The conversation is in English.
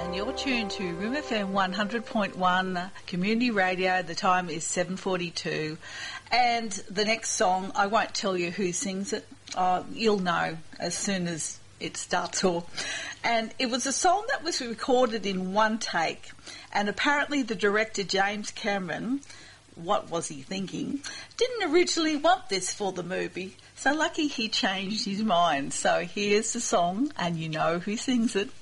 You're tuned to Room FM 100.1 Community Radio. The time is 7:42. And the next song, I won't tell you who sings it. You'll know as soon as it starts off. And it was a song that was recorded in one take. And apparently the director, James Cameron, what was he thinking, didn't originally want this for the movie. So lucky he changed his mind. So here's the song, and you know who sings it.